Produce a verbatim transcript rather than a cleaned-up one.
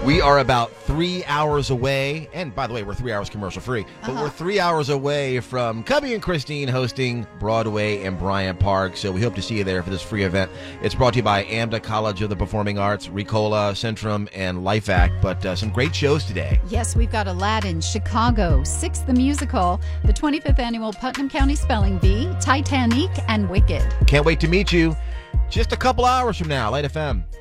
We are about three hours away, and by the way, we're three hours commercial free, but Uh-huh. we're three hours away from Cubby and Christine hosting Broadway in Bryant Park, so we hope to see you there for this free event. It's brought to you by AMDA College of the Performing Arts, Ricola, Centrum, and Life Act, but uh, some great shows today. Yes, we've got Aladdin, Chicago, Six the Musical, the twenty-fifth Annual Putnam County Spelling Bee, Titanic, and Wicked. Can't wait to meet you just a couple hours from now, Light F M.